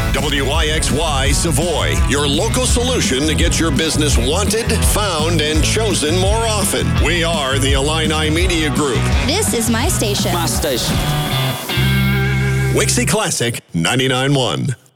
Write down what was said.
WIXY Savoy, your local solution to get your business wanted, found, and chosen more often. We are the Illini Media Group. This is my station. My station. Wixie Classic 99.1.